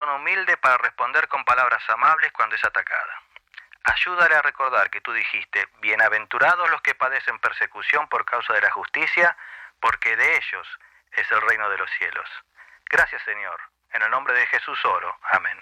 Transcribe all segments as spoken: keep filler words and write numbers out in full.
humilde para responder con palabras amables cuando es atacada. Ayúdale a recordar que tú dijiste, bienaventurados los que padecen persecución por causa de la justicia, porque de ellos es el reino de los cielos. Gracias, Señor. En el nombre de Jesús oro. Amén.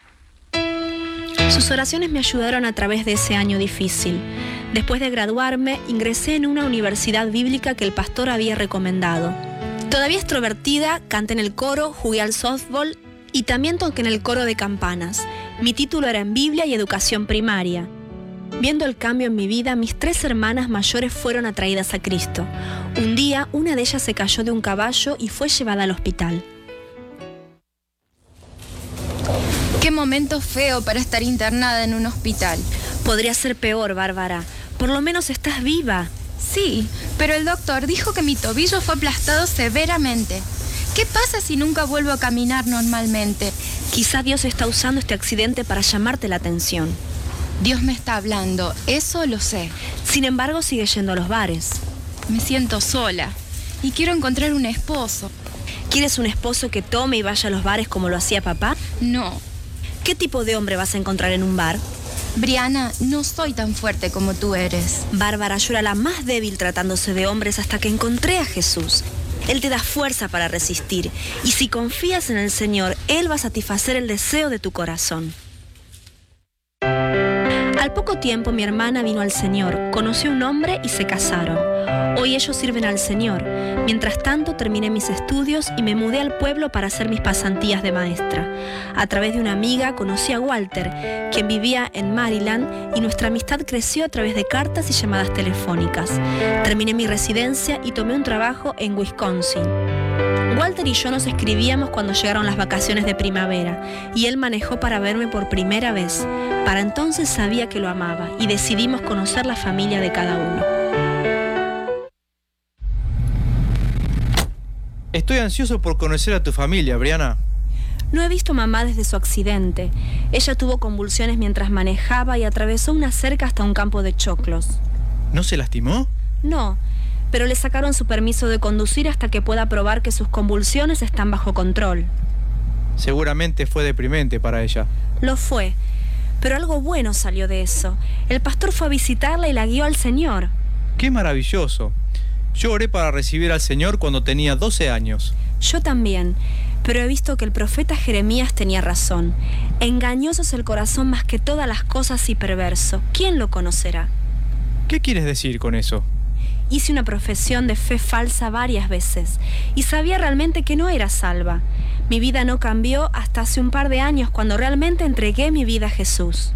Sus oraciones me ayudaron a través de ese año difícil. Después de graduarme, ingresé en una universidad bíblica que el pastor había recomendado. Todavía extrovertida, canté en el coro, jugué al softball y también toqué en el coro de campanas. Mi título era en Biblia y Educación Primaria. Viendo el cambio en mi vida, mis tres hermanas mayores fueron atraídas a Cristo. Un día, una de ellas se cayó de un caballo y fue llevada al hospital. Qué momento feo para estar internada en un hospital. Podría ser peor, Bárbara. Por lo menos estás viva. Sí, pero el doctor dijo que mi tobillo fue aplastado severamente. ¿Qué pasa si nunca vuelvo a caminar normalmente? Quizá Dios está usando este accidente para llamarte la atención. Dios me está hablando, eso lo sé. Sin embargo, sigue yendo a los bares. Me siento sola y quiero encontrar un esposo. ¿Quieres un esposo que tome y vaya a los bares como lo hacía papá? No. ¿Qué tipo de hombre vas a encontrar en un bar? Briana, no soy tan fuerte como tú eres. Bárbara, yo era la más débil tratándose de hombres hasta que encontré a Jesús. Él te da fuerza para resistir. Y si confías en el Señor, Él va a satisfacer el deseo de tu corazón. Al poco tiempo mi hermana vino al Señor, conoció a un hombre y se casaron. Hoy ellos sirven al Señor. Mientras tanto terminé mis estudios y me mudé al pueblo para hacer mis pasantías de maestra. A través de una amiga conocí a Walter, quien vivía en Maryland, y nuestra amistad creció a través de cartas y llamadas telefónicas. Terminé mi residencia y tomé un trabajo en Wisconsin. Walter y yo nos escribíamos cuando llegaron las vacaciones de primavera, y él manejó para verme por primera vez. Para entonces sabía que lo amaba y decidimos conocer la familia de cada uno. Estoy ansioso por conocer a tu familia, Briana. No he visto a mamá desde su accidente. Ella tuvo convulsiones mientras manejaba y atravesó una cerca hasta un campo de choclos. ¿No se lastimó? No, pero le sacaron su permiso de conducir hasta que pueda probar que sus convulsiones están bajo control. Seguramente fue deprimente para ella. Lo fue, pero algo bueno salió de eso. El pastor fue a visitarla y la guió al Señor. ¡Qué maravilloso! Yo oré para recibir al Señor cuando tenía doce años. Yo también, pero he visto que el profeta Jeremías tenía razón. Engañoso es el corazón más que todas las cosas y perverso. ¿Quién lo conocerá? ¿Qué quieres decir con eso? Hice una profesión de fe falsa varias veces y sabía realmente que no era salva. Mi vida no cambió hasta hace un par de años cuando realmente entregué mi vida a Jesús.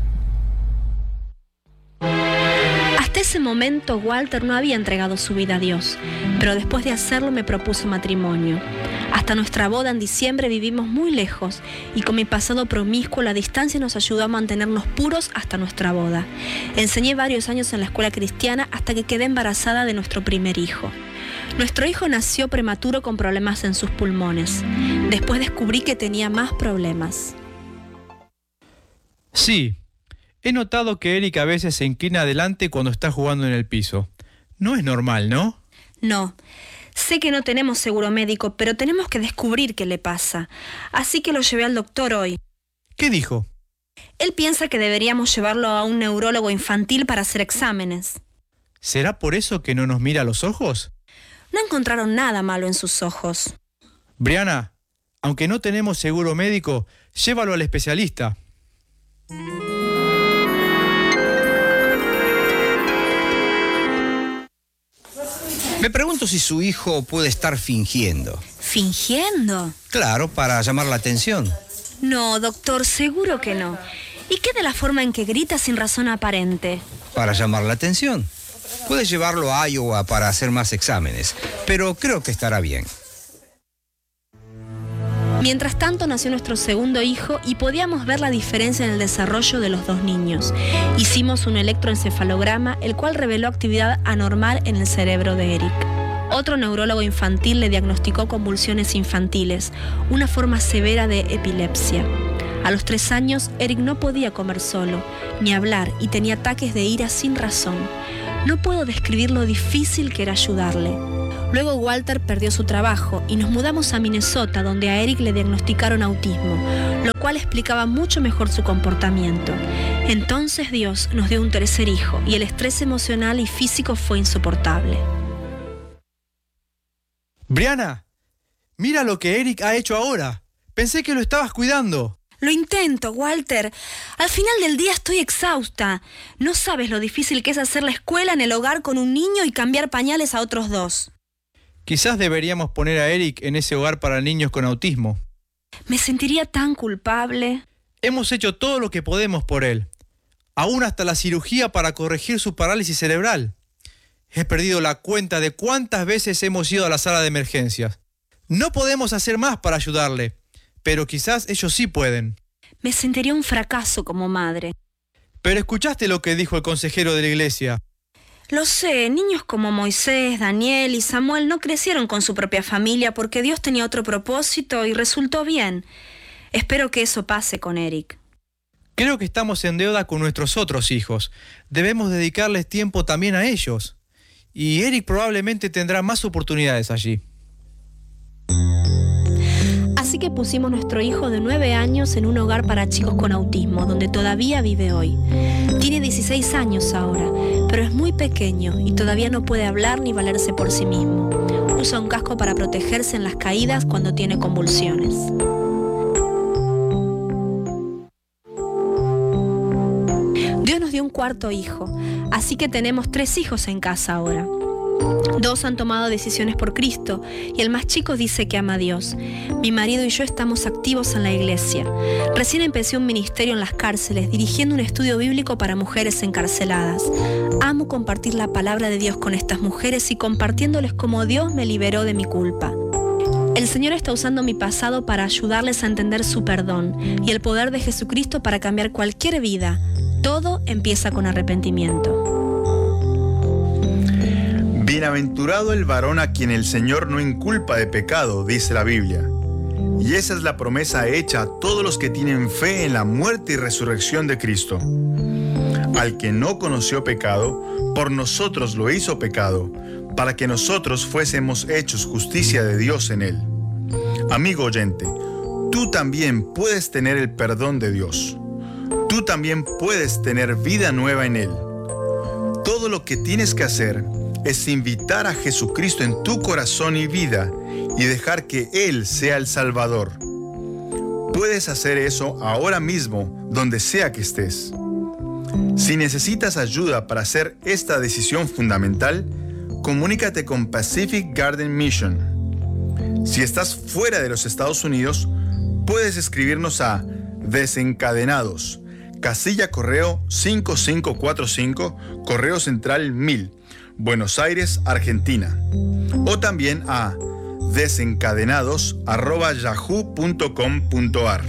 Hasta ese momento Walter no había entregado su vida a Dios, pero después de hacerlo me propuso matrimonio. Hasta nuestra boda en diciembre vivimos muy lejos y con mi pasado promiscuo la distancia nos ayudó a mantenernos puros hasta nuestra boda. Enseñé varios años en la escuela cristiana hasta que quedé embarazada de nuestro primer hijo. Nuestro hijo nació prematuro con problemas en sus pulmones. Después descubrí que tenía más problemas. Sí. He notado que Eric a veces se inclina adelante cuando está jugando en el piso. No es normal, ¿no? No. Sé que no tenemos seguro médico, pero tenemos que descubrir qué le pasa. Así que lo llevé al doctor hoy. ¿Qué dijo? Él piensa que deberíamos llevarlo a un neurólogo infantil para hacer exámenes. ¿Será por eso que no nos mira a los ojos? No encontraron nada malo en sus ojos. Briana, aunque no tenemos seguro médico, llévalo al especialista. Me pregunto si su hijo puede estar fingiendo. ¿Fingiendo? Claro, para llamar la atención. No, doctor, seguro que no. ¿Y qué de la forma en que grita sin razón aparente? Para llamar la atención. Puedes llevarlo a Iowa para hacer más exámenes, pero creo que estará bien. Mientras tanto nació nuestro segundo hijo y podíamos ver la diferencia en el desarrollo de los dos niños. Hicimos un electroencefalograma, el cual reveló actividad anormal en el cerebro de Eric. Otro neurólogo infantil le diagnosticó convulsiones infantiles, una forma severa de epilepsia. A los tres años, Eric no podía comer solo, ni hablar, y tenía ataques de ira sin razón. No puedo describir lo difícil que era ayudarle. Luego Walter perdió su trabajo y nos mudamos a Minnesota, donde a Eric le diagnosticaron autismo, lo cual explicaba mucho mejor su comportamiento. Entonces Dios nos dio un tercer hijo y el estrés emocional y físico fue insoportable. Brianna, mira lo que Eric ha hecho ahora. Pensé que lo estabas cuidando. Lo intento, Walter. Al final del día estoy exhausta. No sabes lo difícil que es hacer la escuela en el hogar con un niño y cambiar pañales a otros dos. Quizás deberíamos poner a Eric en ese hogar para niños con autismo. Me sentiría tan culpable. Hemos hecho todo lo que podemos por él. Aún hasta la cirugía para corregir su parálisis cerebral. He perdido la cuenta de cuántas veces hemos ido a la sala de emergencias. No podemos hacer más para ayudarle, pero quizás ellos sí pueden. Me sentiría un fracaso como madre. Pero escuchaste lo que dijo el consejero de la iglesia. Lo sé, niños como Moisés, Daniel y Samuel no crecieron con su propia familia porque Dios tenía otro propósito y resultó bien. Espero que eso pase con Eric. Creo que estamos en deuda con nuestros otros hijos. Debemos dedicarles tiempo también a ellos. Y Eric probablemente tendrá más oportunidades allí. Así que pusimos nuestro hijo de nueve años en un hogar para chicos con autismo, donde todavía vive hoy. Tiene dieciséis años ahora, pero es muy pequeño y todavía no puede hablar ni valerse por sí mismo. Usa un casco para protegerse en las caídas cuando tiene convulsiones. Dios nos dio un cuarto hijo, así que tenemos tres hijos en casa ahora. Dos han tomado decisiones por Cristo y el más chico dice que ama a Dios. Mi marido y yo estamos activos en la iglesia. Recién empecé un ministerio en las cárceles, dirigiendo un estudio bíblico para mujeres encarceladas. Amo compartir la palabra de Dios con estas mujeres y compartiéndoles cómo Dios me liberó de mi culpa. El Señor está usando mi pasado para ayudarles a entender su perdón y el poder de Jesucristo para cambiar cualquier vida. Todo empieza con arrepentimiento. Bienaventurado el varón a quien el Señor no inculpa de pecado, dice la Biblia. Y esa es la promesa hecha a todos los que tienen fe en la muerte y resurrección de Cristo. Al que no conoció pecado, por nosotros lo hizo pecado, para que nosotros fuésemos hechos justicia de Dios en él. Amigo oyente, tú también puedes tener el perdón de Dios. Tú también puedes tener vida nueva en él. Todo lo que tienes que hacer es invitar a Jesucristo en tu corazón y vida y dejar que Él sea el Salvador. Puedes hacer eso ahora mismo, donde sea que estés. Si necesitas ayuda para hacer esta decisión fundamental, comunícate con Pacific Garden Mission. Si estás fuera de los Estados Unidos, puedes escribirnos a Desencadenados, casilla correo cinco cinco cuatro cinco, Correo Central mil, Buenos Aires, Argentina. O también a desencadenados arroba yahoo punto com punto ar.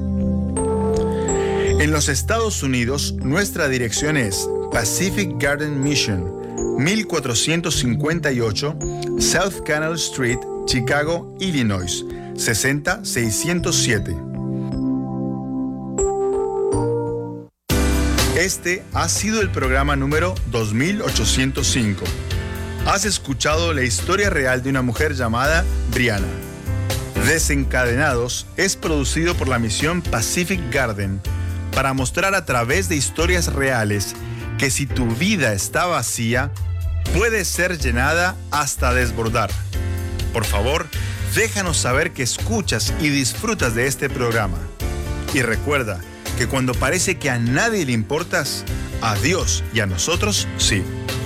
En los Estados Unidos, nuestra dirección es Pacific Garden Mission, mil cuatrocientos cincuenta y ocho South Canal Street, Chicago, Illinois, sesenta mil seiscientos siete. Este ha sido el programa número dos mil ochocientos cinco. Has escuchado la historia real de una mujer llamada Brianna. Desencadenados es producido por la misión Pacific Garden para mostrar a través de historias reales que si tu vida está vacía, puede ser llenada hasta desbordar. Por favor, déjanos saber que escuchas y disfrutas de este programa. Y recuerda que cuando parece que a nadie le importas, a Dios y a nosotros sí.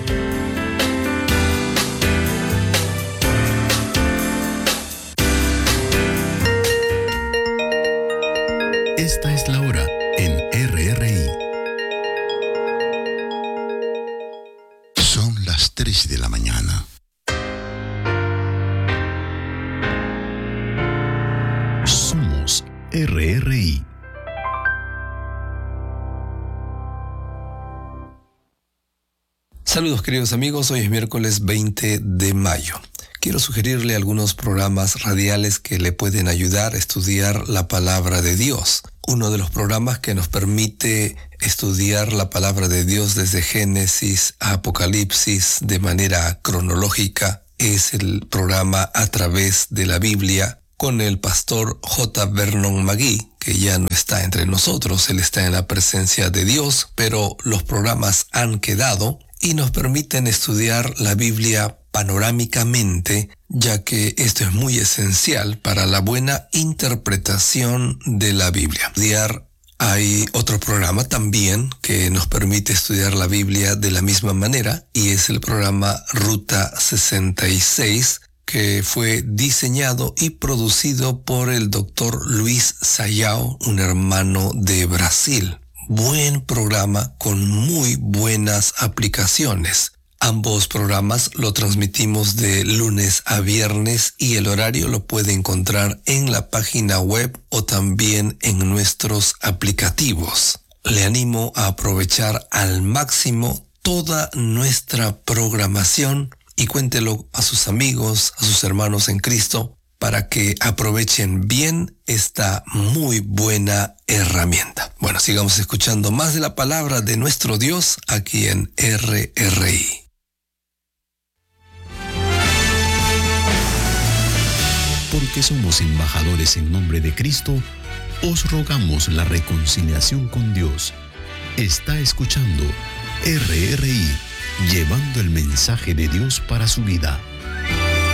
Esta es la hora en R R I. Son las tres de la mañana. Somos R R I. Saludos queridos amigos, hoy es miércoles veinte de mayo. Quiero sugerirle algunos programas radiales que le pueden ayudar a estudiar la palabra de Dios. Uno de los programas que nos permite estudiar la palabra de Dios desde Génesis a Apocalipsis de manera cronológica es el programa A Través de la Biblia con el pastor J. Vernon Magui, que ya no está entre nosotros. Él está en la presencia de Dios, pero los programas han quedado y nos permiten estudiar la Biblia panorámicamente, ya que esto es muy esencial para la buena interpretación de la Biblia. Estudiar Hay otro programa también que nos permite estudiar la Biblia de la misma manera, y es el programa Ruta sesenta y seis, que fue diseñado y producido por el doctor Luis Sayao, un hermano de Brasil. Buen programa con muy buenas aplicaciones. Ambos programas lo transmitimos de lunes a viernes y el horario lo puede encontrar en la página web o también en nuestros aplicativos. Le animo a aprovechar al máximo toda nuestra programación y cuéntelo a sus amigos, a sus hermanos en Cristo, para que aprovechen bien esta muy buena herramienta. Bueno, sigamos escuchando más de la palabra de nuestro Dios aquí en R R I. Porque somos embajadores en nombre de Cristo, os rogamos la reconciliación con Dios. Está escuchando R R I, llevando el mensaje de Dios para su vida.